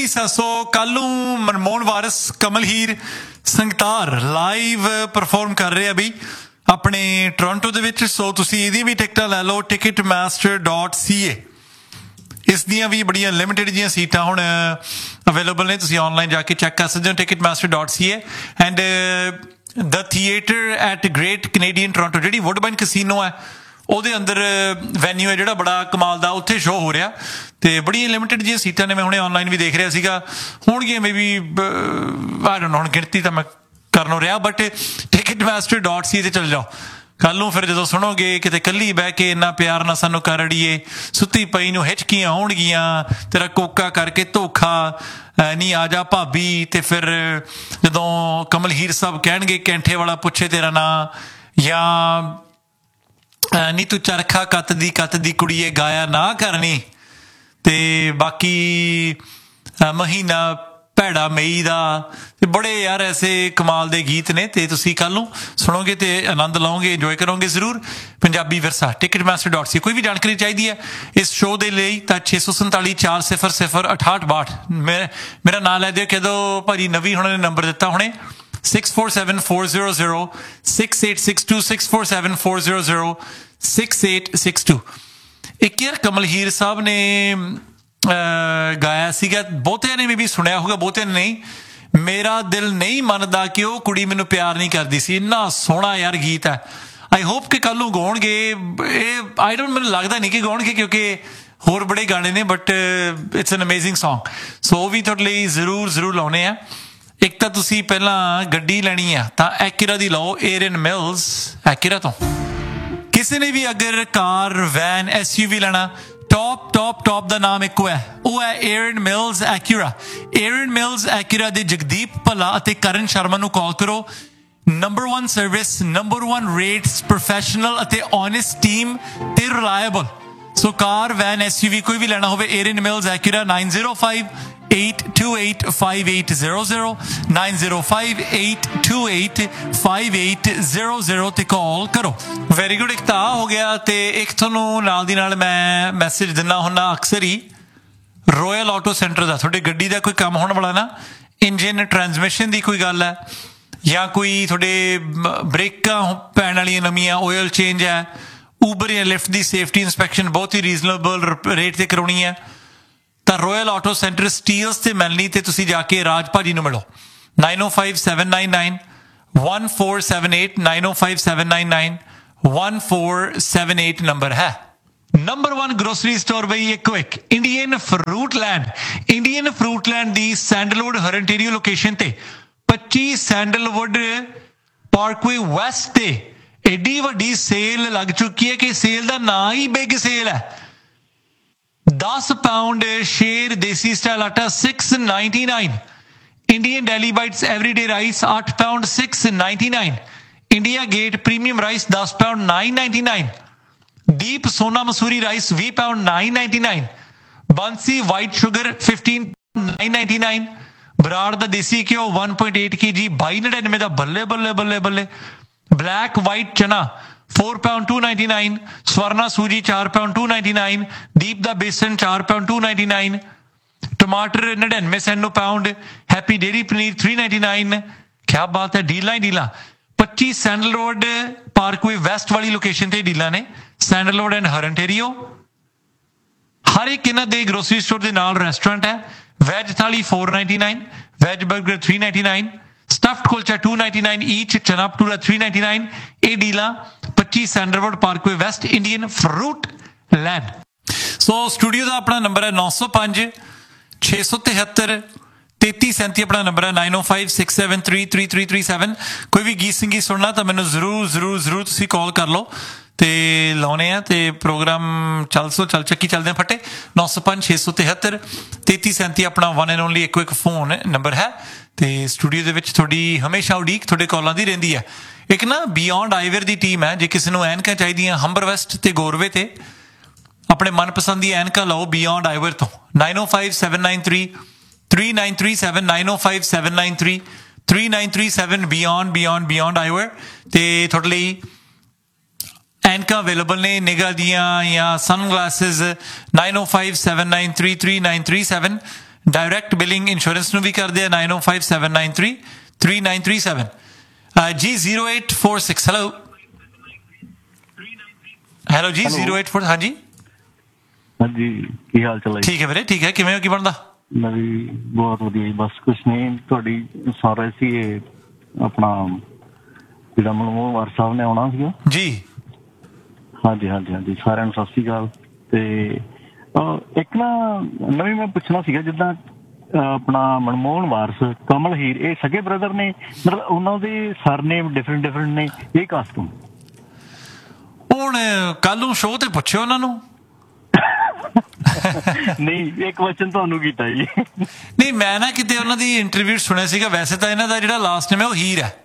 सो कल नूं मनमोहन वारिस कमल हीर संगतार live perform कर रहे हैं बई अपने टोरंटो दे विच। सो तुसीं इहदी भी टिकटां लै लो ticketmaster.ca। इस दियां भी बड़ियां लिमिटेड जिहियां सीटां हुण अवेलेबल ने, तुसीं ऑनलाइन जाके चैक कर सकदे हो ticketmaster.ca। And the theatre eight great Canadian Toronto जिहड़ी वुडबाइन कसीनो है ਉਹਦੇ ਅੰਦਰ ਵੈਨਿਊ ਹੈ ਜਿਹੜਾ ਬੜਾ ਕਮਾਲ ਦਾ, ਉੱਥੇ ਸ਼ੋਅ ਹੋ ਰਿਹਾ ਤੇ ਬੜੀਆਂ ਲਿਮਿਟਡ ਜਿਹੀਆਂ ਸੀਟਾਂ ਨੇ। ਮੈਂ ਹੁਣੇ ਆਨਲਾਈਨ ਵੀ ਦੇਖ ਰਿਹਾ ਸੀਗਾ, ਹੋਣਗੀਆਂ may B I don't know, ਹੁਣ ਗਿਣਤੀ ਤਾਂ ਮੈਂ ਕਰਨੋਂ ਰਿਹਾ, ਬਟ ticketmaster.ca ਤੇ ਚੱਲ ਜਾਓ। ਕੱਲ ਨੂੰ ਫਿਰ ਜਦੋਂ ਸੁਣੋਗੇ ਕਿਤੇ ਕੱਲੀ ਬਹਿ ਕੇ ਇੰਨਾ ਪਿਆਰ ਨਾਲ ਸਾਨੂੰ ਕਰ ਅੜੀਏ, ਸੁੱਤੀ ਪਈ ਨੂੰ ਹਿਚਕੀਆਂ ਆਉਣਗੀਆਂ, ਤੇਰਾ ਕੋਕਾ ਕਰਕੇ ਧੋਖਾ ਨਹੀਂ ਆ ਜਾ ਭਾਬੀ, ਤੇ ਫਿਰ ਜਦੋਂ ਕਮਲ ਹੀਰ ਸਾਹਿਬ ਕਹਿਣਗੇ ਕੈਂਠੇ ਵਾਲਾ ਪੁੱਛੇ ਤੇਰਾ ਨਾਂ, ਜਾਂ ਨੀ ਤੂੰ ਚਰਖਾ ਕੱਤ ਦੀ ਕੁੜੀਏ ਗਾਇਆ ਨਾ ਕਰਨੀ, ਤੇ ਬਾਕੀ ਮਹੀਨਾ ਭੈੜਾ ਮਈ ਦਾ, ਤੇ ਬੜੇ ਯਾਰ ਐਸੇ ਕਮਾਲ ਦੇ ਗੀਤ ਨੇ। ਤੇ ਤੁਸੀਂ ਕੱਲ ਨੂੰ ਸੁਣੋਗੇ ਤੇ ਆਨੰਦ ਲਓਗੇ, ਇੰਜੋਏ ਕਰੋਗੇ ਜ਼ਰੂਰ। ਪੰਜਾਬੀ ਵਿਰਸਾ ticketmaster.ca। ਕੋਈ ਵੀ ਜਾਣਕਾਰੀ ਚਾਹੀਦੀ ਹੈ ਇਸ ਸ਼ੋਅ ਦੇ ਲਈ ਤਾਂ 647 400 6862 ਮੇਰਾ ਨਾਂ ਲੈ ਦਿਓ। ਕਦੋਂ ਭਾਜੀ ਨਵੀਂ ਹੁਣਾਂ ਨੇ ਨੰਬਰ ਦਿੱਤਾ ਹੁਣੇ 647-400 6862 647-400 6862। ਇੱਕ ਯਾਰ ਕਮਲ ਹੀਰ ਸਾਹਿਬ ਨੇ ਗਾਇਆ ਸੀਗਾ, ਬਹੁਤਿਆਂ ਨੇ ਵੀ ਸੁਣਿਆ ਹੋਊਗਾ, ਬਹੁਤਿਆਂ ਨੇ ਨਹੀਂ। ਮੇਰਾ ਦਿਲ ਨਹੀਂ ਮੰਨਦਾ ਕਿ ਉਹ ਕੁੜੀ ਮੈਨੂੰ ਪਿਆਰ ਨਹੀਂ ਕਰਦੀ ਸੀ। ਇੰਨਾ ਸੋਹਣਾ ਯਾਰ ਗੀਤ ਹੈ। ਆਈ ਹੋਪ ਕਿ ਕੱਲ ਨੂੰ ਗਾਉਣਗੇ ਇਹ। ਆਈ ਡੋਂਟ, ਮੈਨੂੰ ਲੱਗਦਾ ਨਹੀਂ ਕਿ ਗਾਉਣਗੇ ਕਿਉਂਕਿ ਹੋਰ ਬੜੇ ਗਾਣੇ ਨੇ, but it's an amazing song. ਸੋ ਉਹ ਵੀ ਤੁਹਾਡੇ ਲਈ ਜ਼ਰੂਰ ਲਾਉਣੇ ਆ। ਇੱਕ ਤਾਂ ਤੁਸੀਂ ਪਹਿਲਾਂ ਗੱਡੀ ਲੈਣੀ ਆ ਤਾਂ ਐਕਿਰਾ ਦੀ ਲਓ, ਏਰਨ ਮਿਲਸ ਐਕਿਰਾ ਤੋਂ। ਕਿਸੇ ਨੇ ਵੀ ਅਗਰ ਕਾਰ, ਵੈਨ, SUV ਲੈਣਾ, ਟੌਪ ਦਾ ਨਾਮ ਇੱਕੋ ਹੈ, ਉਹ ਹੈ ਏਰਨ ਮਿਲਸ ਐਕਿਰਾ। ਏਰਨ ਮਿਲਸ ਐਕਿਰਾ ਦੇ ਜਗਦੀਪ ਭੱਲਾ ਅਤੇ ਕਰਨ ਸ਼ਰਮਾ ਨੂੰ ਕਾਲ ਕਰੋ। Number 1 service, number 1 rates, professional ਅਤੇ ਓਨੈਸਟ ਟੀਮ ਤੇ ਰਿਲਾਇਬਲ। ਸੋ ਕਾਰ, ਵੈਨ, SUV ਕੋਈ ਵੀ ਲੈਣਾ ਹੋਵੇ, ਏਰਨ ਮਿਲਸ ਐਕਿਰਾ 905-828-5800 905-828-5800 ਤੇ ਕਾਲ ਕਰੋ। Very good. ਇੱਕ ਤਾਂ ਆ ਹੋ ਗਿਆ, ਤੇ ਇੱਕ ਤੁਹਾਨੂੰ ਨਾਲ ਦੀ ਨਾਲ ਮੈਂ ਮੈਸੇਜ ਦਿੰਦਾ ਹੁੰਦਾ ਅਕਸਰ ਹੀ, ਰੋਇਲ ਆਟੋ ਸੈਂਟਰ ਦਾ। ਤੁਹਾਡੇ ਗੱਡੀ ਦਾ ਕੋਈ ਕੰਮ ਹੋਣ ਵਾਲਾ ਨਾ, ਇੰਜਨ, ਟਰਾਂਸਮਿਸ਼ਨ ਦੀ ਕੋਈ ਗੱਲ ਹੈ, ਜਾਂ ਕੋਈ ਤੁਹਾਡੇ ਬ੍ਰੇਕਾਂ ਪੈਣ ਵਾਲੀਆਂ ਨਵੀਆਂ, ਆਇਲ ਚੇਂਜ ਹੈ, ਊਬਰ ਜਾਂ ਲਿਫਟ ਦੀ ਸੇਫਟੀ ਇੰਸਪੈਕਸ਼ਨ ਬਹੁਤ ਹੀ ਰੀਜ਼ਨੇਬਲ ਰੇਟ ਤੇ ਕਰਾਉਣੀ ਹੈ, ਤਾਂ ਰੋਇਲ ਆਟੋ ਸੈਂਟਰ ਸਟੀਲਸ ਤੇ ਮਿਲਣੀ, ਤੇ ਤੁਸੀਂ ਜਾ ਕੇ ਰਾਜ ਭਾਜੀ ਨੂੰ ਮਿਲੋ। 905-799-1478 905-799-1478 ਨੰਬਰ ਹੈ। ਨੰਬਰ 1 ਗਰੋਸਰੀ ਸਟੋਰ ਬਈ ਇੱਕੋ ਇੱਕ, ਇੰਡੀਅਨ ਫਰੂਟਲੈਂਡ। ਇੰਡੀਅਨ ਫਰੂਟਲੈਂਡ ਦੀ ਸੈਂਡਲਵੁੱਡ ਹਰਨਟੇਰੀਓ ਲੋਕੇਸ਼ਨ ਤੇ 25 ਸੈਂਡਲਵੁੱਡ ਪਾਰਕਵੇ ਵੈਸਟ ਤੇ ਐਡੀ ਵੱਡੀ ਸੇਲ ਲੱਗ ਚੁੱਕੀ ਹੈ ਕਿ ਸੇਲ ਦਾ ਨਾਂ ਹੀ ਬਿਗ ਸੇਲ ਹੈ। 10 ਪਾਉਂਡ ਸ਼ੇਰ ਦੇਸੀ ਸਟਾਈਲ ਆਟਾ 699। Indian daily bites everyday rice 8 pound 699। India gate premium rice 10 pound 999। ਦੀਪ ਸੋਨਾ ਮਸੂਰੀ ਰਾਈਸ 20 ਪਾਉਂਡ 999। ਬਾਂਸੀ ਵਾਈਟ ਸ਼ੂਗਰ 15 999। ਬਰਾੜ ਦਾ ਦੇਸੀ ਘਿਓ 1.8 kg 2299 ਦਾ। ਬੱਲੇ ਬੱਲੇ ਬੱਲੇ ਬੱਲੇ। ਬਲੈਕ ਵਾਈਟ ਚਨਾ 4 ਪਾਉਂਡ 299। ਸਵਰਨਾ ਸੂਜੀ 4 ਪਾਉਂਡ 299। ਦੀਪ ਦਾ ਬੇਸਨ 4 ਪਾਉਂਡ 299। ਟਮਾਟਰ 99 ਸੈਂਟ ਨੂੰ ਪਾਉਂਡ। Happy dairy paneer 399। ਕਿਆ ਬਾਤ ਹੈ, ਡੀਲਾਂ ਹੀ ਡੀਲਾਂ। 25 ਸੈਂਡਲ ਰੋਡ ਪਾਰਕਵੇ ਵੈਸਟ ਵਾਲੀ ਲੋਕੇਸ਼ਨ ਤੇ ਡੀਲਾਂ ਨੇ, ਸੈਂਡਲ ਰੋਡ ਐਂਡ ਹਰਨਟੇਰੀਓ। ਹਰ ਇੱਕ ਇਹਨਾਂ ਦੇ ਗਰੋਸਰੀ ਸਟੋਰ ਦੇ ਨਾਲ ਰੈਸਟੋਰੈਂਟ ਹੈ। ਵੈਜ ਥਾਲੀ 499, ਵੈਜ 버ਗਰ 399, ਸਟਫਡ ਕੁਲਚਾ 299 ਈਚ, ਚਨਾ ਭਟੂਰਾ 399। ਇਹ ਡੀਲਾਂ 25 sandal road Parkway West, Indian fruit land. ਸੋ ਸਟੂਡੀਓ ਦਾ ਆਪਣਾ ਨੰਬਰ ਹੈ 905 673 3337। ਆਪਣਾ ਨੰਬਰ ਹੈ 9056733337। ਕੋਈ ਵੀ ਗੀਤ ਸੰਗੀਤ ਸੁਣਨਾ ਤਾਂ ਮੈਨੂੰ ਜ਼ਰੂਰ ਤੁਸੀਂ ਕਾਲ ਕਰ ਲਓ ਤੇ ਲਾਉਣੇ ਆ, ਤੇ ਪ੍ਰੋਗਰਾਮ ਚੱਲ ਚੱਕੀ ਚੱਲਦੇ ਆ ਫਟੇ। 905 673 3337 ਆਪਣਾ 1 ਐਂਡ ਓਨਲੀ ਇੱਕੋ ਇੱਕ ਫੋਨ ਨੰਬਰ ਹੈ। ਤੇ ਸਟੂਡੀਓ ਦੇ ਵਿੱਚ ਤੁਹਾਡੀ ਹਮੇਸ਼ਾ ਉਡੀਕ ਤੁਹਾਡੇ ਕਾਲਾਂ ਦੀ ਰਹਿੰਦੀ ਹੈ। ਇੱਕ ਨਾ ਬਿਯੋਂਡ ਆਈਵੇਅਰ ਦੀ ਟੀਮ ਹੈ, ਜੇ ਕਿਸੇ ਨੂੰ ਐਨਕਾਂ ਚਾਹੀਦੀਆਂ ਹੰਬਰ ਵੈਸਟ ਤੇ ਗੋਰਵੇ ਤੇ ਆਪਣੇ ਮਨਪਸੰਦ ਦੀ ਐਨਕਾਂ ਲਓ ਬਿਯੋਂਡ ਆਈਵੇਅਰ ਤੋਂ। 905-793-3937 905-793-3937 ਬਿਯੋਂਡ ਆਈਵੇਅਰ। ਤੇ ਤੁਹਾਡੇ ਲਈ ਐਨਕਾਂ ਅਵੇਲੇਬਲ ਨੇ, ਨਿਗਾਹ ਦੀਆਂ ਜਾਂ ਸਨਗਲਾਸਿਸ 905-793-3937 ਡਾਇਰੈਕਟ ਬਿਲਿੰਗ ਇੰਸ਼ੋਰੈਂਸ ਨੂੰ ਵੀ ਕਰਦੇ ਆ 9057933937 ਜੀ 0846 ਹੈਲੋ ਜੀ 0846 ਹਾਂਜੀ ਹਾਂਜੀ ਕੀ ਹਾਲ ਚਾਲ ਹੈ? ਠੀਕ ਹੈ ਵੀਰੇ ਠੀਕ ਹੈ ਕਿਵੇਂ ਹੋ ਕੀ ਬਣਦਾ? ਮੈਂ ਵੀ ਬਹੁਤ ਵਧੀਆ ਜੀ ਬਸ ਕੁਛ ਨਹੀਂ ਤੁਹਾਡੀ ਸੁਣ ਰਹੇ ਸੀ ਇਹ ਆਪਣਾ ਜਿਹੜਾ ਮਨਮੋਹਨ ਵਾਰ ਸਾਹਿਬ ਨੇ ਆਉਣਾ ਸੀਗਾ ਜੀ ਹਾਂਜੀ ਹਾਂਜੀ ਹਾਂਜੀ ਸਾਰਿਆਂ ਨੂੰ ਸਤਿ ਸ਼੍ਰੀ ਅਕਾਲ ਤੇ ਇੱਕ ਨਾ ਨਵੀਂ ਮੈਂ ਪੁੱਛਣਾ ਸੀਗਾ ਜਿੱਦਾਂ ਆਪਣਾ ਮਨਮੋਹਨ ਵਾਰਸ ਕਮਲ ਹੀਰ ਇਹ ਸਗੇ ਬ੍ਰਦਰ ਨੇ ਮਤਲਬ ਉਹਨਾਂ ਦੇ ਸਰਨੇਮ ਡਿਫਰੈਂਟ ਨੇ ਇਹ ਕਾਸਟੂਮ ਹੁਣ ਕੱਲ ਨੂੰ ਸ਼ੋਅ ਤੇ ਪੁੱਛਿਓ ਉਹਨਾਂ ਨੂੰ ਨਹੀਂ ਇੱਕ ਕੁਐਸਚਨ ਤੁਹਾਨੂੰ ਕੀਤਾ ਜੀ ਨਹੀਂ ਮੈਂ ਨਾ ਕਿਤੇ ਉਹਨਾਂ ਦੀ ਇੰਟਰਵਿਊ ਸੁਣਿਆ ਸੀਗਾ ਵੈਸੇ ਤਾਂ ਇਹਨਾਂ ਦਾ ਜਿਹੜਾ ਲਾਸਟ ਨੇਮ ਹੈ ਉਹ ਹੀਰ ਹੈ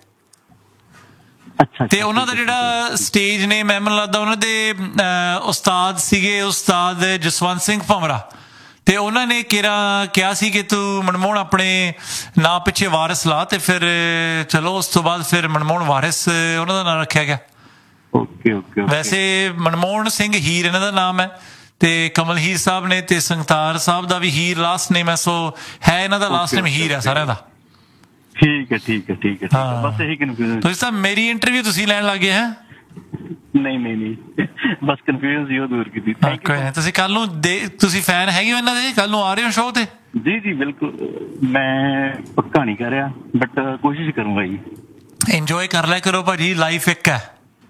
ਤੇ ਉਹਨਾਂ ਦਾ ਜਿਹੜਾ ਸਟੇਜ ਨੇਮ ਹੈ ਮੈਨੂੰ ਲੱਗਦਾ ਉਹਨਾਂ ਦੇ ਉਸਤਾਦ ਸੀਗੇ ਉਸਤਾਦ ਜਸਵੰਤ ਸਿੰਘ ਭੰਵਰਾ ਤੇ ਉਹਨਾਂ ਨੇ ਕਿਹਾ ਸੀ ਕਿ ਤੂੰ ਮਨਮੋਹਨ ਆਪਣੇ ਨਾਂ ਪਿੱਛੇ ਵਾਰਿਸ ਲਾ ਤੇ ਫਿਰ ਚਲੋ ਉਸ ਤੋਂ ਬਾਅਦ ਫਿਰ ਮਨਮੋਹਨ ਵਾਰਿਸ ਉਹਨਾਂ ਦਾ ਨਾਂ ਰੱਖਿਆ ਗਿਆ ਵੈਸੇ ਮਨਮੋਹਨ ਸਿੰਘ ਹੀਰ ਇਹਨਾਂ ਦਾ ਨਾਮ ਹੈ ਤੇ ਕਮਲ ਹੀਰ ਸਾਹਿਬ ਨੇ ਤੇ ਸੰਗਤਾਰ ਸਾਹਿਬ ਦਾ ਵੀ ਹੀਰ ਲਾਸਟ ਨੇਮ ਹੈ ਸੋ ਹੈ ਇਹਨਾਂ ਦਾ ਲਾਸਟ ਨੇਮ ਹੀਰ ਹੈ ਸਾਰਿਆਂ ਦਾ ਠੀਕ ਹੈ ਬਸ ਇਹੀ ਕਨਫਿਊਜ਼ਨ ਤੁਸੀਂ ਤਾਂ ਮੇਰੀ ਇੰਟਰਵਿਊ ਤੁਸੀਂ ਲੈਣ ਲੱਗੇ ਹੈ ਨਹੀਂ ਬਸ ਕਨਫਿਊਜ਼ਨ ਸੀ ਉਹ ਦੂਰ ਕੀਤੀ ਤੁਸੀਂ ਕੱਲ ਨੂੰ ਤੁਸੀਂ ਫੈਨ ਹੈਗੇ ਹੋ ਇਹਨਾਂ ਦੇ ਕੱਲ ਨੂੰ ਆ ਰਹੇ ਹੋ ਸ਼ੋਅ ਤੇ ਜੀ ਬਿਲਕੁਲ ਮੈਂ ਪੱਕਾ ਨਹੀਂ ਕਰ ਰਿਹਾ ਬਟ ਕੋਸ਼ਿਸ਼ ਕਰੂੰਗਾ ਜੀ ਇੰਜੋਏ ਕਰ ਲਿਆ ਕਰੋ ਭਾਜੀ ਲਾਈਫ ਇੱਕ ਹੈ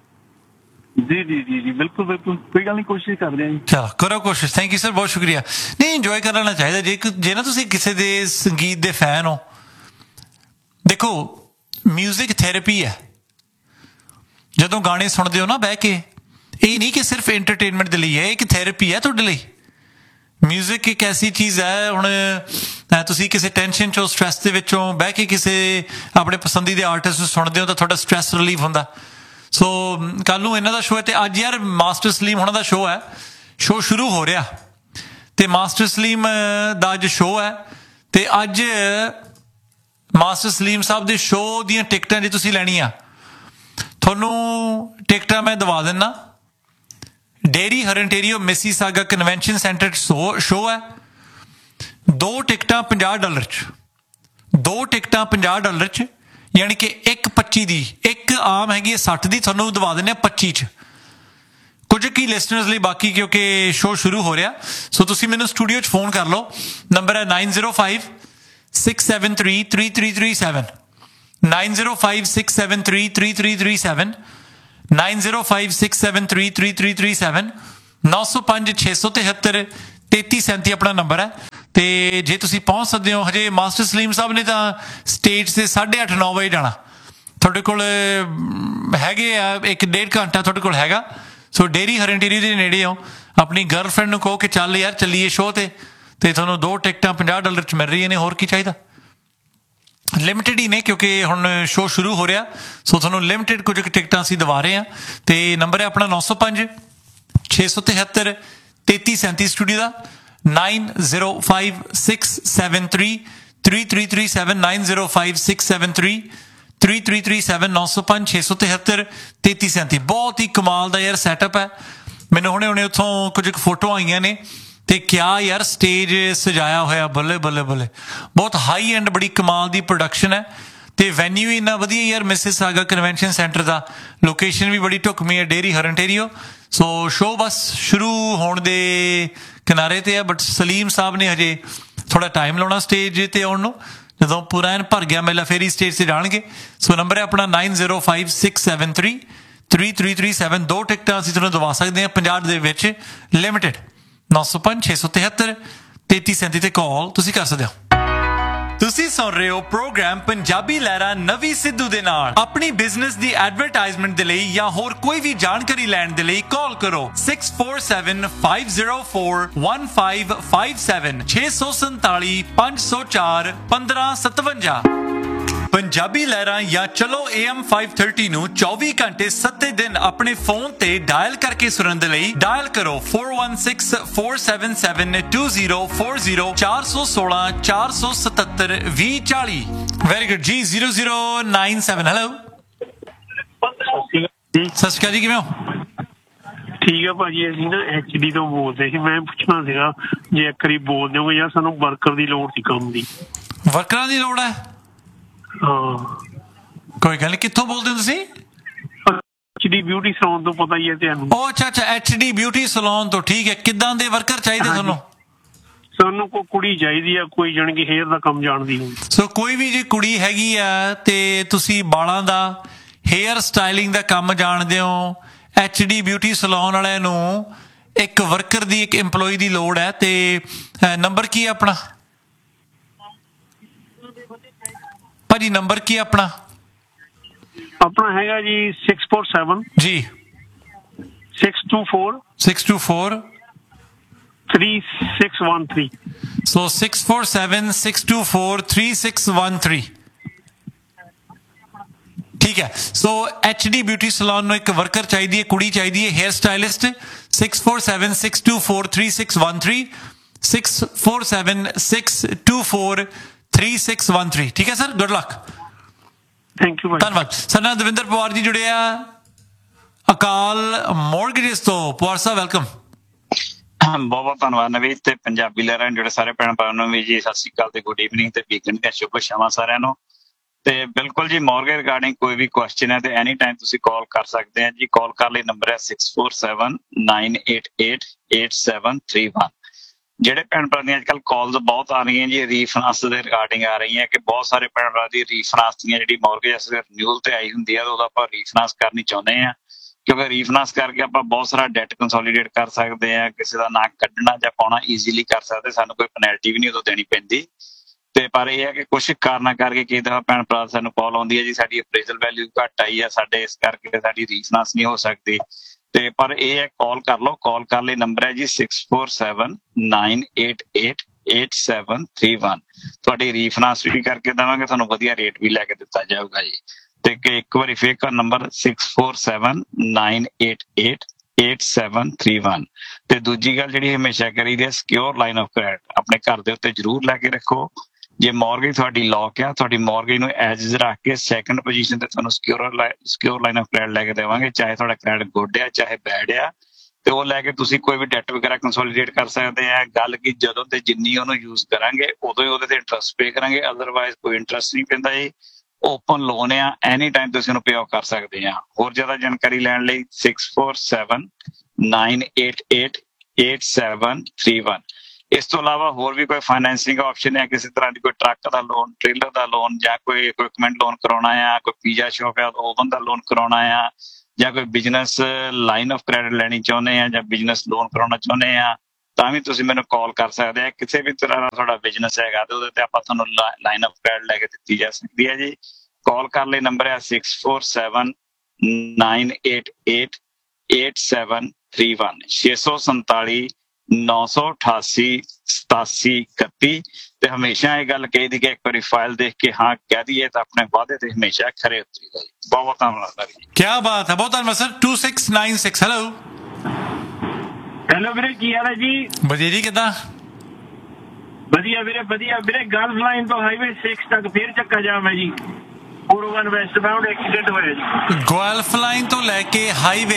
ਜੀ ਬਿਲਕੁਲ ਕੋਈ ਗੱਲ ਨਹੀਂ ਕੋਸ਼ਿਸ਼ ਕਰਦੇ ਹਾਂ ਜੀ ਚਲੋ ਕਰੋ ਕੋਸ਼ਿਸ਼ ਥੈਂਕ ਯੂ ਸਰ ਬਹੁਤ ਸ਼ੁਕਰੀਆ ਨਹੀਂ ਇੰਜੋਏ ਕਰਨਾ ਚਾਹੀਦਾ ਜੇ ਨਾ ਤੁਸੀਂ ਕਿਸੇ ਦੇ ਸੰਗੀਤ ਦੇ ਫੈਨ ਹੋ ਦੇਖੋ ਮਿਊਜ਼ਿਕ ਥੈਰੇਪੀ ਹੈ ਜਦੋਂ ਗਾਣੇ ਸੁਣਦੇ ਹੋ ਨਾ ਬਹਿ ਕੇ ਇਹ ਨਹੀਂ ਕਿ ਸਿਰਫ ਐਂਟਰਟੇਨਮੈਂਟ ਦੇ ਲਈ ਹੈ ਇੱਕ ਥੈਰੇਪੀ ਹੈ ਤੁਹਾਡੇ ਲਈ ਮਿਊਜ਼ਿਕ ਇੱਕ ਐਸੀ ਚੀਜ਼ ਹੈ ਹੁਣ ਤੁਸੀਂ ਕਿਸੇ ਟੈਨਸ਼ਨ ਚੋਂ ਸਟ੍ਰੈਸ ਦੇ ਵਿੱਚੋਂ ਬਹਿ ਕੇ ਕਿਸੇ ਆਪਣੇ ਪਸੰਦੀਦੇ ਆਰਟਿਸਟ ਨੂੰ ਸੁਣਦੇ ਹੋ ਤਾਂ ਤੁਹਾਡਾ ਸਟ੍ਰੈਸ ਰਿਲੀਫ ਹੁੰਦਾ ਸੋ ਕੱਲ ਨੂੰ ਇਹਨਾਂ ਦਾ ਸ਼ੋਅ ਹੈ ਤੇ ਅੱਜ ਯਾਰ ਮਾਸਟਰ ਸਲੀਮ ਉਹਨਾਂ ਦਾ ਸ਼ੋਅ ਹੈ ਸ਼ੋਅ ਸ਼ੁਰੂ ਹੋ ਰਿਹਾ ਤੇ ਮਾਸਟਰ ਸਲੀਮ ਦਾ ਅੱਜ ਸ਼ੋਅ ਹੈ ਤੇ ਅੱਜ ਮਾਸਟਰ ਸਲੀਮ ਸਾਹਿਬ ਦੇ ਸ਼ੋਅ ਦੀਆਂ ਟਿਕਟਾਂ ਜੇ ਤੁਸੀਂ ਲੈਣੀਆਂ ਤੁਹਾਨੂੰ ਟਿਕਟਾਂ ਮੈਂ ਦਵਾ ਦਿੰਦਾ dairy ਹਰਨਟੇਰੀਓ Mississauga convention centre show ਹੈ $2 ਟਿਕਟਾਂ $50 ਚ ਯਾਨੀ ਕਿ ਇੱਕ 25 ਦੀ ਇੱਕ ਆਮ ਹੈਗੀ ਹੈ 60 ਦੀ ਤੁਹਾਨੂੰ ਦਵਾ ਦਿੰਦੇ ਆ 25 ਚ ਕੁਝ ਕੀ ਲਿਸਨਰਸ ਲਈ ਬਾਕੀ ਕਿਉਂਕਿ ਸ਼ੋਅ ਸ਼ੁਰੂ ਹੋ ਰਿਹਾ ਸੋ ਤੁਸੀਂ ਮੈਨੂੰ ਸਟੂਡੀਓ 'ਚ ਫੋਨ ਕਰ ਲਓ ਨੰਬਰ ਹੈ 9056733337 9056733337 9056733337 905-673-3337 ਆਪਣਾ ਨੰਬਰ ਹੈ ਤੇ ਜੇ ਤੁਸੀਂ ਪਹੁੰਚ ਸਕਦੇ ਹੋ ਹਜੇ ਮਾਸਟਰ ਸਲੀਮ ਸਾਹਿਬ ਨੇ ਤਾਂ ਸਟੇਜ ਤੇ 8:30-9 ਵਜੇ ਜਾਣਾ ਤੁਹਾਡੇ ਕੋਲ ਹੈਗੇ ਆ 1.5 ਘੰਟਾ ਤੁਹਾਡੇ ਕੋਲ ਹੈਗਾ ਸੋ ਡੇਰੀ ਹਰਨਟੇਰੀ ਦੇ ਨੇੜੇ ਹੋ ਆਪਣੀ ਗਰਲਫ੍ਰੈਂਡ ਨੂੰ ਕਹੋ ਕਿ ਚੱਲ ਯਾਰ ਚੱਲੀਏ ਸ਼ੋਅ ਤੇ ਤੁਹਾਨੂੰ 2 ਟਿਕਟਾਂ $50 ਚ ਮਿਲ ਰਹੀਆਂ ਨੇ ਹੋਰ ਕੀ ਚਾਹੀਦਾ ਲਿਮਿਟਡ ਹੀ ਨੇ ਕਿਉਂਕਿ ਹੁਣ ਸ਼ੋਅ ਸ਼ੁਰੂ ਹੋ ਰਿਹਾ ਸੋ ਤੁਹਾਨੂੰ ਲਿਮਿਟਡ ਕੁਝ ਟਿਕਟਾਂ ਅਸੀਂ ਦਵਾ ਰਹੇ ਹਾਂ ਤੇ ਨੰਬਰ ਹੈ ਆਪਣਾ 905-673-3337 ਸਟੂਡੀਓ ਦਾ 9056733337 9056733337 905-673-3337 ਬਹੁਤ ਹੀ ਕਮਾਲ ਦਾ ਯਾਰ ਸੈਟਅਪ ਹੈ ਮੈਨੂੰ ਹੁਣੇ ਉੱਥੋਂ ਕੁਝ ਫੋਟੋ ਆਈਆਂ ਨੇ ਤੇ ਕਿਆ ਯਾਰ ਸਟੇਜ ਸਜਾਇਆ ਹੋਇਆ ਬੱਲੇ ਬਹੁਤ ਹਾਈ ਐਂਡ ਬੜੀ ਕਮਾਲ ਦੀ ਪ੍ਰੋਡਕਸ਼ਨ ਹੈ ਤੇ ਵੈਨਿਊ ਇੰਨਾ ਵਧੀਆ ਯਾਰ ਮਿਸੀਸਾਗਾ ਕਨਵੈਨਸ਼ਨ ਸੈਂਟਰ ਦਾ ਲੋਕੇਸ਼ਨ ਵੀ ਬੜੀ ਢੁਕਵੀਂ ਹੈ ਡੇਰੀ ਹਰਨਟੇਰੀਓ ਸੋ ਸ਼ੋਅ ਬਸ ਸ਼ੁਰੂ ਹੋਣ ਦੇ ਕਿਨਾਰੇ ਤੇ ਹੈ ਬਟ ਸਲੀਮ ਸਾਹਿਬ ਨੇ ਹਜੇ ਥੋੜਾ ਟਾਈਮ ਲਾਉਣਾ ਸਟੇਜ ਤੇ ਆਉਣ ਨੂੰ ਜਦੋਂ ਪੂਰਾ ਐਨ ਭਰ ਗਿਆ ਮੇਲਾ ਫੇਰ ਹੀ ਸਟੇਜ ਤੇ ਜਾਣਗੇ ਸੋ ਨੰਬਰ ਹੈ ਆਪਣਾ 9056733337 2 ਟਿਕਟਾਂ ਅਸੀਂ ਤੁਹਾਨੂੰ ਦਵਾ ਸਕਦੇ ਹਾਂ 50 ਦੇ ਵਿੱਚ ਲਿਮਿਟਡ 905-673-3337 ਤੇ ਕਾਲ ਤੁਸੀਂ ਕਰ ਸਕਦੇ ਹੋ ਤੁਸੀਂ ਸੁਣ ਰਹੇ ਹੋ ਪ੍ਰੋਗਰਾਮ ਪੰਜਾਬੀ ਲਹਿਰਾ ਨਵੀਂ ਸਿੱਧੂ ਦੇ ਨਾਲ ਆਪਣੀ ਬਿਜ਼ਨਸ ਦੀ ਐਡਵਰਟਾਈਜ਼ਮੈਂਟ ਦੇ ਲਈ ਜਾਂ ਹੋਰ ਕੋਈ ਵੀ ਜਾਣਕਾਰੀ ਲੈਣ ਦੇ ਲਈ ਕਾਲ ਕਰੋ 6475041557 647-504-1557 ਪੰਜਾਬੀ ਲਹਿਰਾਂ ਜਾਂ ਚਲੋ AM 530 ਨੂੰ 24 ਘੰਟੇ 7 ਦਿਨ ਆਪਣੇ ਫੋਨ ਤੇ ਡਾਇਲ ਕਰਕੇ ਸੁਣਨ ਦੇ ਲਈ ਡਾਇਲ ਕਰੋ 4164772040 416-477-2040 ਵੈਰੀ ਗੁੱਡ ਜੀ 0097 ਹੈਲੋ ਸਤਿ ਸ਼੍ਰੀ ਅਕਾਲ ਜੀ ਕਿਵੇਂ ਹੋ ਠੀਕ ਆ ਭਾਜੀ, ਅਸੀਂ ਨਾ HD ਤੋਂ ਬੋਲਦੇ ਸੀ। ਮੈਂ ਪੁੱਛਣਾ ਸੀਗਾ ਜੇ ਇੱਕ ਵਾਰੀ ਬੋਲ ਦਿਓਗੇ ਯਾਰ, ਸਾਨੂੰ ਵਰਕਰ ਦੀ ਲੋੜ ਸੀ ਕੰਮ ਦੀ। ਵਰਕਰਾਂ ਦੀ ਲੋੜ ਹੈ? ਹਾਂ ਕੋਈ ਗੱਲ ਨਹੀਂ। ਕਿੱਥੋਂ ਬੋਲਦੇ ਹੋ ਤੁਸੀਂ? HD ਬਿਊਟੀ ਸਲੂਨ ਤੋਂ, ਪਤਾ ਹੀ ਹੈ ਤੁਹਾਨੂੰ। ਉਹ ਅੱਛਾ HD ਬਿਊਟੀ ਸਲੂਨ ਤੋਂ। ਠੀਕ ਹੈ। ਕਿੱਦਾਂ ਦੇ ਵਰਕਰ ਚਾਹੀਦੇ ਤੁਹਾਨੂੰ? ਸਾਨੂੰ ਕੋਈ ਕੁੜੀ ਚਾਹੀਦੀ ਆ, ਕੋਈ ਜਾਣੀ ਕਿ ਹੇਅਰ ਦਾ ਕੰਮ ਜਾਣਦੀ ਹੋਵੇ। ਸੋ ਕੋਈ ਵੀ ਜੇ ਕੁੜੀ ਹੈਗੀ ਆ ਤੇ ਤੁਸੀਂ ਬਾਲਾਂ ਦਾ ਹੇਅਰ ਸਟਾਈਲਿੰਗ ਦਾ ਕੰਮ ਜਾਣਦੇ ਹੋ, HD ਬਿਊਟੀ ਸਲੂਨ ਵਾਲਿਆਂ ਨੂੰ ਇੱਕ ਵਰਕਰ ਦੀ, ਇੱਕ EMPLOYEE ਦੀ ਲੋੜ ਹੈ। ਤੇ ਨੰਬਰ ਕੀ ਹੈ ਆਪਣਾ ਭਾਜੀ? ਨੰਬਰ ਕੀ ਹੈ ਆਪਣਾ? ਆਪਣਾ ਹੈਗਾ ਜੀ 647 ਜੀ 624 624 3613। ਸੋ 647-624-3613। ਠੀਕ ਹੈ। ਸੋ HD ਬਿਊਟੀ ਸਲੂਨ ਨੂੰ ਇੱਕ ਵਰਕਰ ਚਾਹੀਦੀ ਹੈ, ਕੁੜੀ ਚਾਹੀਦੀ ਹੈ, ਹੇਅਰ ਸਟਾਈਲਿਸਟ। 647-624-3613 647-624-3613। ਠੀਕ ਹੈ sir, good luck. Thank you ਭਾਜੀ। ਧੰਨਵਾਦ। ਸਾਡੇ ਨਾਲ ਦਵਿੰਦਰ ਪਵਾਰ ਜੀ ਜੁੜੇ ਆ ਅਕਾਲ ਮੋਰਗੇਜਸ ਤੋਂ। ਪਵਾਰ ਸਾਹਿਬ ਵੈਲਕਮ। ਬਹੁਤ ਬਹੁਤ ਧੰਨਵਾਦ ਨਵੀਦ ਤੇ ਪੰਜਾਬੀ ਲਹਿਰਾਂ ਜਿਹੜੇ ਸਾਰੇ ਭੈਣ ਭਰਾਵਾਂ ਨੂੰ ਵੀ ਜੀ ਸਤਿ ਸ਼੍ਰੀ ਅਕਾਲ ਤੇ ਗੁੱਡ ਈਵਨਿੰਗ ਤੇ ਵੀਕਐਂਡ ਦੀਆਂ ਸ਼ੁਭ ਸ਼ਾਮਾਂ ਸਾਰਿਆਂ ਨੂੰ। ਤੇ ਬਿਲਕੁਲ ਜੀ, ਮੌਰਗੇਜ ਰਿਗਾਰਡਿੰਗ ਕੋਈ ਵੀ ਕੁਐਸਚਨ ਹੈ ਤੇ ਐਨੀ ਟਾਈਮ ਤੁਸੀਂ ਕਾਲ ਕਰ ਸਕਦੇ ਆ ਜੀ। ਕਾਲ ਕਰਨ ਲਈ ਨੰਬਰ ਹੈ 6479888731। ਜਿਹੜੇ ਭੈਣ ਭਰਾ ਦੀਆਂ ਅੱਜ ਕੱਲ੍ਹ ਕਾਲਸ ਬਹੁਤ ਆ ਰਹੀਆਂ ਜੀ ਰੀਫਾਈਨਾਂਸ ਦੇ ਰਿਗਾਰਡਿੰਗ ਆ ਰਹੀਆਂ ਕਿ ਬਹੁਤ ਸਾਰੇ ਭੈਣ ਭਰਾ ਦੀ ਰੀਫਾਈਨਾਂਸ ਦੀਆਂ ਜਿਹੜੀ ਮੌਰਗੇਜ ਰਿਨਿਊਅਲ ਤੇ ਆਈ ਹੁੰਦੀ ਹੈ ਉਹਦਾ ਆਪਾਂ ਰੀਫਾਈਨਾਂਸ ਕਰਨੀ ਚਾਹੁੰਦੇ ਆ, ਕਿਉਂਕਿ ਰੀਫਾਈਨਾਂਸ ਕਰਕੇ ਆਪਾਂ ਬਹੁਤ ਸਾਰਾ ਡੈਟ ਕੰਸੋਲੀਡੇਟ ਕਰ ਸਕਦੇ ਆ, ਕਿਸੇ ਦਾ ਨਾਂ ਕੱਢਣਾ ਜਾਂ ਪਾਉਣਾ ਈਜ਼ੀਲੀ ਕਰ ਸਕਦੇ, ਸਾਨੂੰ ਕੋਈ ਪੈਨਲਟੀ ਵੀ ਨਹੀਂ ਉਦੋਂ ਦੇਣੀ ਪੈਂਦੀ। ਤੇ ਪਰ ਇਹ ਹੈ ਕਿ ਕੁਛ ਕਾਰਨਾਂ ਕਰਕੇ ਕਈ ਦਫਾ ਭੈਣ ਭਰਾ ਸਾਨੂੰ ਕਾਲ ਆਉਂਦੀ ਹੈ ਜੀ ਸਾਡੀ ਅਪਰੇਜ਼ਲ ਵੈਲਿਊ ਘੱਟ ਆਈ ਆ ਸਾਡੇ, ਇਸ ਕਰਕੇ ਸਾਡੀ ਰੀਫਾਈਨਾਂਸ ਨਹੀਂ ਹੋ ਸਕਦੀ। ਤੇ ਪਰ ਇਹ ਹੈ ਕਾਲ ਕਰ ਲਓ। ਕਾਲ ਕਰਨ ਲਈ ਨੰਬਰ ਹੈ ਜੀ 6479888731। ਤੁਹਾਡੀ ਰੀਫਾਈਨਾਂਸ ਵੀ ਕਰਕੇ ਦੇਵਾਂਗੇ, ਤੁਹਾਨੂੰ ਵਧੀਆ ਰੇਟ ਵੀ ਲੈ ਕੇ ਦਿੱਤਾ ਜਾਊਗਾ ਜੀ। ਤੇ ਇੱਕ ਵਾਰੀ ਫੇਰ ਕਰ ਨੰਬਰ 6479888731। ਤੇ ਦੂਜੀ ਗੱਲ ਜਿਹੜੀ ਹਮੇਸ਼ਾ ਕਰੀਦੀ ਹੈ, ਸਿਕਿਉਰ ਲਾਈਨ ਆਫ ਕ੍ਰੈਡਿਟ ਆਪਣੇ ਘਰ ਦੇ ਉੱਤੇ ਜ਼ਰੂਰ ਲੈ ਕੇ ਰੱਖੋ। ਜੇ ਮੌਰਗੇਜ ਤੁਹਾਡੀ ਲੌਕ ਆ, ਤੁਹਾਡੀ ਮੌਰਗੇਜ ਨੂੰ ਐਜ ਇਜ਼ ਰੱਖ ਕੇ ਸੈਕੰਡ ਪੋਜੀਸ਼ਨ ਤੇ ਤੁਹਾਨੂੰ ਸਿਕਿਉਰ ਲਾਈਨ ਆਫ ਕ੍ਰੈਡਿਟ ਲੈ ਕੇ ਦੇਵਾਂਗੇ, ਚਾਹੇ ਤੁਹਾਡਾ ਕ੍ਰੈਡਿਟ ਗੁੱਡ ਆ ਚਾਹੇ ਬੈਡ ਆ। ਤੇ ਉਹ ਲੈ ਕੇ ਤੁਸੀਂ ਕੋਈ ਵੀ ਡੈਟ ਵਗੈਰਾ ਕੰਸੋਲੀਡੇਟ ਕਰ ਸਕਦੇ ਆ। ਗੱਲ ਕੀ ਜਦੋਂ ਤੇ ਜਿੰਨੀ ਉਹਨੂੰ ਯੂਜ਼ ਕਰਾਂਗੇ ਉਦੋਂ ਹੀ ਉਹਦੇ ਤੇ ਇੰਟਰਸਟ ਪੇ ਕਰਾਂਗੇ, ਅਦਰਵਾਈਜ਼ ਕੋਈ ਇੰਟਰਸਟ ਨਹੀਂ ਪੈਂਦਾ ਜੀ। ਓਪਨ ਲੋਨ ਆ, ਐਨੀ ਟਾਈਮ ਤੁਸੀਂ ਉਹਨੂੰ ਪੇ ਆਫ ਕਰ ਸਕਦੇ ਆ। ਹੋਰ ਜ਼ਿਆਦਾ ਜਾਣਕਾਰੀ ਲੈਣ ਲਈ 6479888731। ਇਸ ਤੋਂ ਇਲਾਵਾ ਹੋਰ ਵੀ ਕੋਈ ਫਾਈਨੈਂਸਿੰਗ ਆਪਸ਼ਨ ਹੈ, ਕਿਸੇ ਤਰ੍ਹਾਂ ਦੀ ਕੋਈ ਟਰੱਕ ਦਾ ਲੋਨ, ਟ੍ਰੇਲਰ ਦਾ ਲੋਨ ਜਾਂ ਕੋਈ ਇਕਵਿਪਮੈਂਟ ਲੋਨ ਕਰਾਉਣਾ ਆ, ਕੋਈ ਪੀਜ਼ਾ ਸ਼ੌਪ ਹੈ ਓਵਨ ਦਾ ਲੋਨ ਕਰਾਉਣਾ ਆ, ਜਾਂ ਕੋਈ ਬਿਜ਼ਨਸ ਲਾਈਨ ਆਫ ਕ੍ਰੈਡਿਟ ਲੈਣੀ ਚਾਹੁੰਦੇ ਆ ਜਾਂ ਬਿਜ਼ਨਸ ਲੋਨ ਕਰਾਉਣਾ ਚਾਹੁੰਦੇ ਆ, ਤਾਂ ਵੀ ਤੁਸੀਂ ਮੈਨੂੰ ਕਾਲ ਕਰ ਸਕਦੇ ਆ। ਕਿਸੇ ਵੀ ਤਰ੍ਹਾਂ ਦਾ ਤੁਹਾਡਾ ਬਿਜ਼ਨਸ ਹੈਗਾ ਤੇ ਉਹਦੇ ਤੇ ਆਪਾਂ ਤੁਹਾਨੂੰ ਲਾਈਨ ਆਫ ਕ੍ਰੈਡਿਟ ਲੈ ਕੇ ਦਿੱਤੀ ਜਾ ਸਕਦੀ ਹੈ ਜੀ। ਕਾਲ ਕਰਨ ਲਈ ਨੰਬਰ ਹੈ 6479888731 647-988-8731। ਤੇ ਹਮੇਸ਼ਾ ਇਹ ਗੱਲ ਕਹੀਦੀ ਕਿ ਇੱਕ ਵਾਰੀ ਫਾਈਲ ਦੇਖ ਕੇ ਹਾਂ ਕਹਿ ਦਈਏ ਤਾਂ ਆਪਣੇ ਵਾਅਦੇ ਤੇ ਹਮੇਸ਼ਾ ਖਰੇ ਉਤਰੀਦਾ ਜੀ। ਬਹੁਤ ਬਹੁਤ ਧੰਨਵਾਦ ਜੀ। ਕੀ ਬਾਤ ਹੈ, ਬਹੁਤ ਧੰਨਵਾਦ ਸਰ। 2696 ਹੈਲੋ। ਹੈਲੋ ਵੀਰੇ, ਕੀ ਹਾਲ ਹੈ ਜੀ? ਵਧੀਆ ਜੀ, ਕਿੱਦਾਂ? ਵਧੀਆ ਵੀਰੇ, ਵਧੀਆ ਵੀਰੇ। ਗਲਫ ਲਾਈਨ ਤੋਂ ਹਾਈਵੇ 6 ਤੱਕ ਫੇਰ ਚੱਕਾ ਜਾਮ ਹੈ ਜੀ। 401 ਵੈਸਟ ਬਾਉਂਡ ਐਕਸੀਡੈਂਟ ਹੋਇਆ ਜੀ। ਗਲਫ ਲਾਈਨ ਤੋਂ ਲੈ ਕੇ ਹਾਈਵੇ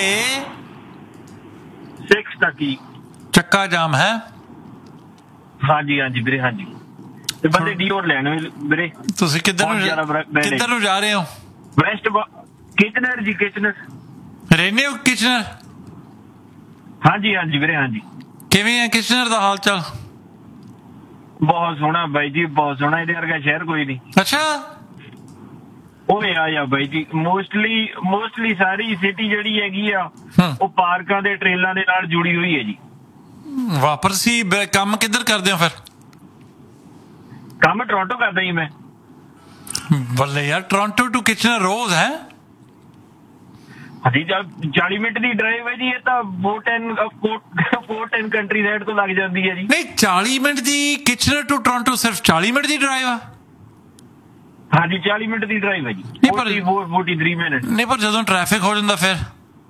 6 ਤੱਕ ਹੀ ਚੱਕਾ ਜਾਮ ਹੈ। ਹਾਂਜੀ ਹਾਂਜੀ ਵੀਰੇ, ਹਾਂਜੀ। ਤੇ ਬੰਦੇ ਡੀਓਰ ਲੈਣ ਵੀਰੇ। ਤੁਸੀਂ ਕਿੱਧਰ ਨੂੰ ਜਾ ਰਹੇ ਹੋ? ਵੈਸਟ ਕਿਚਨਰ ਜੀ, ਕਿਚਨਰ ਰਹਿੰਦੇ ਹੋ ਕਿਚਨਰ? ਹਾਂਜੀ ਹਾਂਜੀ ਵੀਰੇ, ਹਾਂਜੀ। ਕਿਵੇਂ ਹੈ ਕਿਚਨਰ ਦਾ ਹਾਲ ਚਾਲ? ਬਹੁਤ ਸੋਹਣਾ ਬਾਈ ਜੀ, ਬਹੁਤ ਸੋਹਣਾ। ਇਹਦੇ ਵਰਗਾ ਸ਼ਹਿਰ ਕੋਈ ਨਹੀਂ। ਅੱਛਾ। ਉਹ ਆ ਬਾਈ ਜੀ, ਮੋਸਟਲੀ ਸਾਰੀ ਸਿਟੀ ਜਿਹੜੀ ਹੈਗੀ ਆ ਉਹ ਪਾਰਕਾਂ ਦੇ ਟ੍ਰੇਲਾਂ ਦੇ ਨਾਲ ਜੁੜੀ ਹੋਈ ਹੈ ਜੀ। ਵਾਪਰ ਸੀ ਕੰਮ ਕਿੱਧਰ ਕਰਦੇ ਹੋ ਫਿਰ? ਕੰਮ ਟੋਰਾਂਟੋ ਕਰਦਾ ਜੀ ਮੈਂ। ਬੱਲੇ ਯਾਰ, ਟੋਰਾਂਟੋ ਟੂ ਕਿਚਨਰ ਰੋਜ਼ ਹੈ? ਹਾਂਜੀ, 40 ਮਿੰਟ ਦੀ ਡਰਾਈਵ ਹੈ ਜੀ। ਇਹ ਤਾਂ 410 ਕੰਟਰੀ ਸਾਈਡ ਤੋਂ ਲੱਗ ਜਾਂਦੀ ਹੈ ਜੀ। ਨਹੀਂ, 40 minute the Kitchener to Toronto ਸਿਰਫ 40 ਮਿੰਟ ਦੀ ਡਰਾਈਵ ਆ? ਹਾਂਜੀ, 40 ਮਿੰਟ ਦੀ ਡਰਾਈਵ ਹੈ ਜੀ। 43 ਮਿੰਟ। ਨਹੀਂ, ਪਰ ਜਦੋਂ ਟ੍ਰੈਫਿਕ ਹੋ ਜਾਂਦਾ ਫਿਰ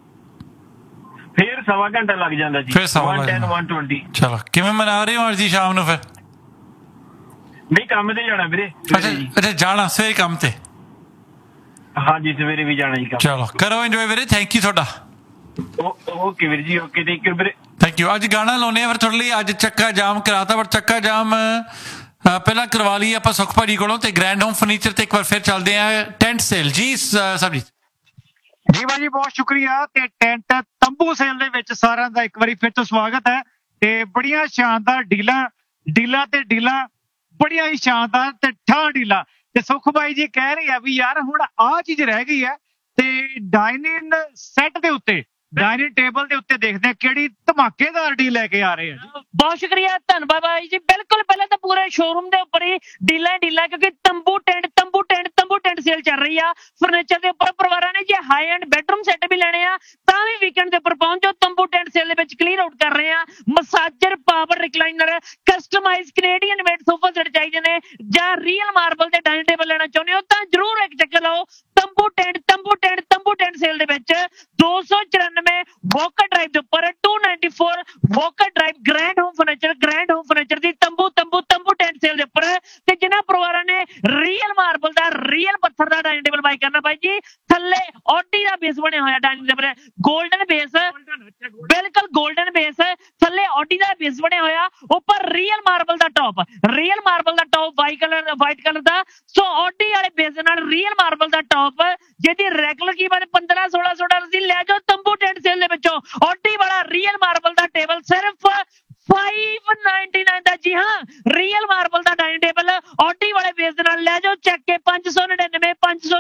ਸਵਾ ਘੰਟਾ ਲੱਗ ਜਾਂਦਾ ਜੀ। 110 120। ਚਲੋ, ਕਿਵੇਂ ਮਨਾ ਰਹੇ ਹੋ ਅੱਜ ਦੀ ਸ਼ਾਮ ਨੂੰ ਫਿਰ? ਨਹੀਂ, ਕੰਮ ਤੇ ਜਾਣਾ ਵੀਰੇ। ਅੱਛਾ, ਜਾਣਾ ਸਵੇਰੇ ਕੰਮ ਤੇ? ਹਾਂਜੀ, ਸਵੇਰੇ ਵੀ ਜਾਣਾ ਜੀ ਕੰਮ। ਚਲੋ, ਕਰੋ ਇੰਜੋਏ ਵੀਰੇ। ਥੈਂਕ ਯੂ ਤੁਹਾਡਾ। ਓਕੇ ਵੀਰ ਜੀ, ਓਕੇ, ਥੈਂਕ ਯੂ ਵੀਰੇ। Thank you. ਅੱਜ ਗਾਣਾ ਲਾਉਨੇ ਆ ਫਿਰ ਤੁਹਾਡੇ ਲਈ। ਅੱਜ ਚੱਕਾ ਜਾਮ ਕਰਾਤਾ, ਪਰ ਚੱਕਾ ਜਾਮ ਪਹਿਲਾਂ ਕਰਵਾ ਲਈਏ ਆਪਾਂ ਸੁਖ ਭਾਜੀ ਕੋਲੋਂ, ਤੇ ਗ੍ਰੈਂਡ ਹੋਮ ਫਰਨੀਚਰ ਤੇ ਇੱਕ ਵਾਰ ਫਿਰ ਚੱਲਦੇ ਆ ਟੈਂਟ ਸੇਲ। ਜੀ ਸਾਹਿਬ ਜੀ ਭਾਜੀ ਬਹੁਤ ਸ਼ੁਕਰੀਆ। ਤੇ ਟੈਂਟ ਤੰਬੂ ਸੇਲ ਦੇ ਵਿੱਚ ਸਾਰਿਆਂ ਦਾ ਇੱਕ ਵਾਰੀ ਫਿਰ ਤੋਂ ਸਵਾਗਤ ਹੈ। ਤੇ ਬੜੀਆਂ ਸ਼ਾਨਦਾਰ ਡੀਲਾਂ ਤੇ ਡੀਲਾਂ, ਬੜੀਆਂ ਹੀ ਸ਼ਾਨਦਾਰ ਤੇ ਠਾਹ ਡੀਲਾਂ। ਤੇ ਸੁਖ ਭਾਈ ਜੀ ਕਹਿ ਰਹੇ ਆ ਵੀ ਯਾਰ ਹੁਣ ਆਹ ਚੀਜ਼ ਰਹਿ ਗਈ ਹੈ, ਤੇ ਡਾਈਨਿੰਗ ਸੈੱਟ ਦੇ ਉੱਤੇ, ਡਾਈਨਿੰਗ ਟੇਬਲ ਦੇ ਉੱਤੇ ਦੇਖਦੇ ਆ ਕਿਹੜੀ ਧਮਾਕੇਦਾਰ ਡੀਲ ਲੈ ਕੇ ਆ ਰਹੇ ਆ। ਬਹੁਤ ਸ਼ੁਕਰੀਆ, ਧੰਨਵਾਦ ਬਾਈ ਜੀ। ਬਿਲਕੁਲ ਪਹਿਲਾਂ ਤਾਂ ਪੂਰੇ ਸ਼ੋਰੂਮ ਦੇ ਉੱਪਰ ਹੀ ਡੀਲਾਂ, ਕਿਉਂਕਿ ਤੰਬੂ ਟੈਂਟ ਸੇਲ ਚੱਲ ਰਹੀ ਆ। ਫਰਨੀਚਰ ਦੇ ਉੱਪਰ ਪਰਿਵਾਰਾਂ ਨੇ ਜੇ ਹਾਈ ਐਂਡ ਬੈਡਰੂਮ ਸੈੱਟ ਵੀ ਲੈਣੇ ਆ ਤਾਂ ਵੀ ਵੀਕਐਂਡ ਦੇ ਉੱਪਰ ਪਹੁੰਚੋ। ਤੰਬੂ ਟੈਂਟ ਸੇਲ ਦੇ ਵਿੱਚ ਕਲੀਅਰ ਆਊਟ ਕਰ ਰਹੇ ਆ। Massager, power recliner, customise Canadian made sofa set ਚਾਹੀਦੇ ਨੇ ਜਾਂ ਰੀਅਲ ਮਾਰਬਲ ਤੇ ਡਾਈਨਿੰਗ ਟੇਬਲ ਲੈਣਾ ਚਾਹੁੰਦੇ ਹੋ ਤਾਂ ਜਰੂਰ ਇੱਕ ਚੱਕਰ ਲਾਓ ਤੰਬੂ ਟੈਂਟ ਸੇਲ ਦੇ ਵਿੱਚ। 294 ਵੋਕਰ ਡਰਾਈਵ ਦੇ ਉੱਪਰ 294 walker drive grand home furniture ਦੀ ਤੰਬੂ ਟੈਂਟ ਸੇਲ ਦੇ ਉੱਪਰ। ਤੇ ਜਿਨ੍ਹਾਂ ਪਰਿਵਾਰਾਂ ਨੇ ਰੀਅਲ ਮਾਰਬਲ ਦਾ, ਰੀਅਲ ਪੱਥਰ ਦਾ ਡਾਈਨਿੰਗ ਟੇਬਲ ਬਾਈ ਕਰਨਾ ਬਾਈ ਜੀ, ਥੱਲੇ ਆਡੀ ਦਾ ਬੇਸ ਬਣਿਆ ਹੋਇਆ ਡਾਈਨਿੰਗ ਟੇਬਲ, 골ਡਨ ਬੇਸ, ਬਿਲਕੁਲ 골ਡਨ ਬੇਸ, ਥੱਲੇ ਆਡੀ ਦਾ ਬੇਸ ਬਣਿਆ ਹੋਇਆ, ਉੱਪਰ ਰੀਅਲ ਮਾਰਬਲ ਦਾ ਟੌਪ ਵਾਈਟ ਕਲਰ ਦਾ। ਸੋ ਆਡੀ ਵਾਲੇ ਬੇਸ ਦੇ ਨਾਲ ਰੀਅਲ ਮਾਰਬਲ ਦਾ ਟੌਪ, ਜਿਹਦੀ ਰੈਗੂਲਰ ਕੀਮਤ 1500-1600 ਡਾਲਰ ਦੀ। ਲੈ ਜਾਓ ਤੰਬੂ ਟੈਂਟ ਸੇਲ ਦੇ ਵਿੱਚੋਂ ਆਡੀ ਵਾਲਾ ਰੀਅਲ ਮਾਰਬਲ ਦਾ ਟੇਬਲ ਸਿਰਫ 599 ਦਾ। ਜੀ ਹਾਂ, ਰੀਅਲ ਮਾਰਬਲ ਦਾ ਡਾਈਨਿੰਗ ਟੇਬਲ ਆਡੀ ਵਾਲੇ ਬੇਸ ਦੇ ਨਾਲ ਲੈ ਜਾਓ ਚੱਕ ਕੇ 599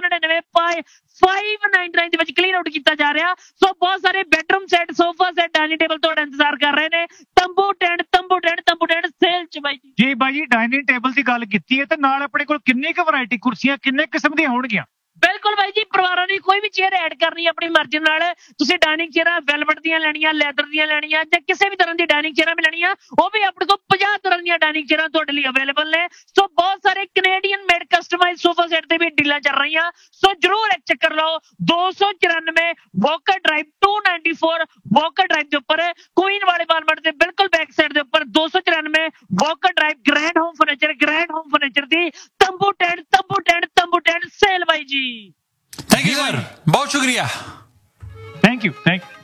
599 ਦੇ ਵਿੱਚ ਕਲੀਅਰ ਆਊਟ ਕੀਤਾ ਜਾ ਰਿਹਾ। ਸੋ ਬਹੁਤ ਸਾਰੇ bedroom set, sofa set, dining table ਤੁਹਾਡਾ ਇੰਤਜ਼ਾਰ ਕਰ ਰਹੇ ਨੇ ਤੰਬੂ ਟੈਂਟ ਸੇਲ ਚ ਬਾਈ ਜੀ। ਜੀ ਬਾਈ ਜੀ ਡਾਈਨਿੰਗ ਟੇਬਲ ਦੀ ਗੱਲ ਕੀਤੀ ਹੈ, ਤੇ ਨਾਲ ਆਪਣੇ ਕੋਲ ਕਿੰਨੀ ਕੁ ਵੈਰਾਈਟੀ ਕੁਰਸੀਆਂ, ਕਿੰਨੇ ਕਿਸਮ ਦੀਆਂ ਹੋਣਗੀਆਂ? ਬਿਲਕੁਲ ਬਾਈ ਜੀ, ਪਰਿਵਾਰਾਂ ਦੀ ਕੋਈ ਵੀ ਚੇਅਰ ਐਡ ਕਰਨੀ ਆਪਣੀ ਮਰਜ਼ੀ ਨਾਲ। ਤੁਸੀਂ ਡਾਈਨਿੰਗ ਚੇਅਰਾਂ ਵੈਲਵਟ ਦੀਆਂ ਲੈਣੀਆਂ, ਲੈਦਰ ਦੀਆਂ ਲੈਣੀਆਂ, ਜਾਂ ਕਿਸੇ ਵੀ ਤਰ੍ਹਾਂ ਦੀ ਡਾਈਨਿੰਗ ਚੇਅਰਾਂ ਵੀ ਲੈਣੀਆਂ, ਉਹ ਵੀ ਆਪਣੇ ਕੋਲ 50 ਤਰ੍ਹਾਂ ਦੀਆਂ ਡਾਈਨਿੰਗ ਚੇਅਰਾਂ ਤੁਹਾਡੇ ਲਈ ਅਵੇਲੇਬਲ ਨੇ। ਸੋ ਬਹੁਤ ਸਾਰੇ Canadian made customise sofa set ਤੇ ਵੀ ਡੀਲਾਂ ਚੱਲ ਰਹੀਆਂ। ਸੋ ਜਰੂਰ ਇੱਕ ਚੱਕਰ ਲਾਓ 294 ਵੋਕਰ ਡਰਾਈਵ 294 ਵੋਕਰ ਡਰਾਈਵ ਦੇ ਉੱਪਰ, ਕੁਈਨ ਵਾਲੇ ਵਾਲਮਾਰਟ ਦੇ ਬਿਲਕੁਲ ਬੈਕ ਸਾਈਡ ਦੇ ਉੱਪਰ 294 walker drive grand home furniture ਦੀ ਤੰਬੂ ਟੈਂਟ ਸੇਲ ਬਾਈ ਜੀ। ਥੈਂਕ ਯੂ ਸਰ, ਬਹੁਤ ਸ਼ੁਕਰੀਆ। Thank you.